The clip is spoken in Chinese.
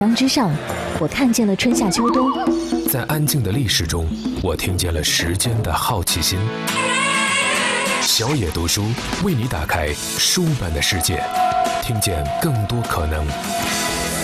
阳之上，我看见了春夏秋冬。 在安静的历史中，我听见了时间的好奇心。小野读书为你打开书本的世界，听见更多可能。